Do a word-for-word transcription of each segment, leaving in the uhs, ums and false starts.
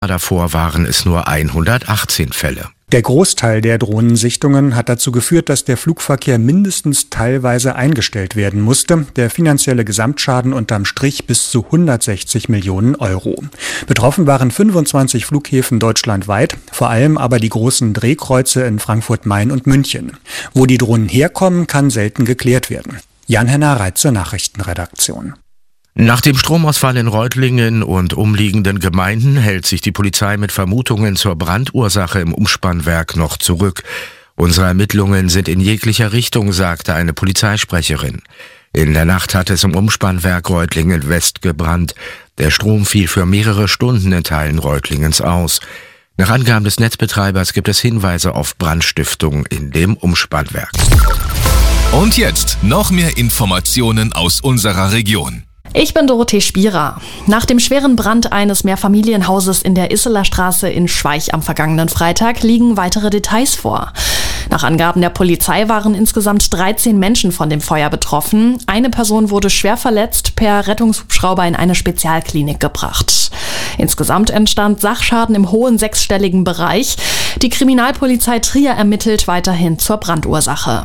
Davor waren es nur hundertachtzehn Fälle. Der Großteil der Drohnensichtungen hat dazu geführt, dass der Flugverkehr mindestens teilweise eingestellt werden musste. Der finanzielle Gesamtschaden unterm Strich bis zu hundertsechzig Millionen Euro. Betroffen waren fünfundzwanzig Flughäfen deutschlandweit, vor allem aber die großen Drehkreuze in Frankfurt, Main und München. Wo die Drohnen herkommen, kann selten geklärt werden. Jan-Henner Reit zur Nachrichtenredaktion. Nach dem Stromausfall in Reutlingen und umliegenden Gemeinden hält sich die Polizei mit Vermutungen zur Brandursache im Umspannwerk noch zurück. Unsere Ermittlungen sind in jeglicher Richtung, sagte eine Polizeisprecherin. In der Nacht hat es im Umspannwerk Reutlingen West gebrannt. Der Strom fiel für mehrere Stunden in Teilen Reutlingens aus. Nach Angaben des Netzbetreibers gibt es Hinweise auf Brandstiftung in dem Umspannwerk. Und jetzt noch mehr Informationen aus unserer Region. Ich bin Dorothee Spierer. Nach dem schweren Brand eines Mehrfamilienhauses in der Isseler Straße in Schweich am vergangenen Freitag liegen weitere Details vor. Nach Angaben der Polizei waren insgesamt dreizehn Menschen von dem Feuer betroffen. Eine Person wurde schwer verletzt, per Rettungshubschrauber in eine Spezialklinik gebracht. Insgesamt entstand Sachschaden im hohen sechsstelligen Bereich. Die Kriminalpolizei Trier ermittelt weiterhin zur Brandursache.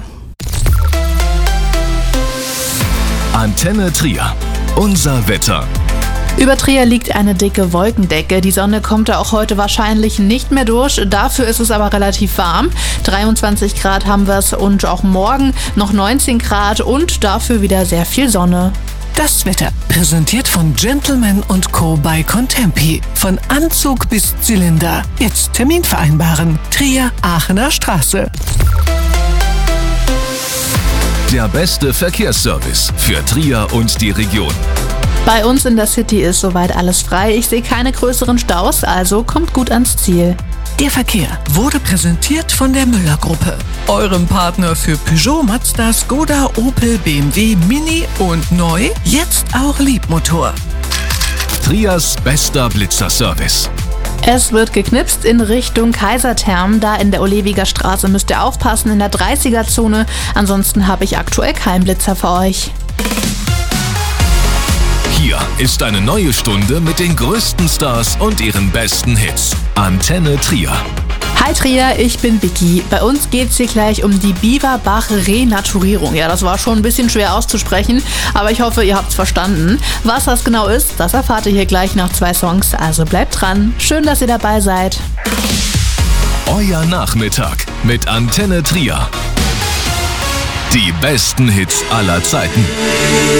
Antenne Trier. Unser Wetter. Über Trier liegt eine dicke Wolkendecke. Die Sonne kommt da auch heute wahrscheinlich nicht mehr durch. Dafür ist es aber relativ warm. dreiundzwanzig Grad haben wir es und auch morgen noch neunzehn Grad und dafür wieder sehr viel Sonne. Das Wetter präsentiert von Gentleman und Co. bei Contempi. Von Anzug bis Zylinder. Jetzt Termin vereinbaren. Trier, Aachener Straße. Der beste Verkehrsservice für Trier und die Region. Bei uns in der City ist soweit alles frei. Ich sehe keine größeren Staus, also kommt gut ans Ziel. Der Verkehr wurde präsentiert von der Müller-Gruppe. Eurem Partner für Peugeot, Mazda, Skoda, Opel, B M W, Mini und neu, jetzt auch Liebmotor. Triers bester Blitzerservice. Es wird geknipst in Richtung Kaisertherm. Da in der Olewiger Straße müsst ihr aufpassen, in der dreißiger-Zone. Ansonsten habe ich aktuell keinen Blitzer für euch. Hier ist eine neue Stunde mit den größten Stars und ihren besten Hits. Antenne Trier. Hi Trier, ich bin Vicky. Bei uns geht's hier gleich um die Biberbach-Renaturierung. Ja, das war schon ein bisschen schwer auszusprechen, aber ich hoffe, ihr habt's verstanden. Was das genau ist, das erfahrt ihr hier gleich nach zwei Songs, also bleibt dran. Schön, dass ihr dabei seid. Euer Nachmittag mit Antenne Trier. Die besten Hits aller Zeiten.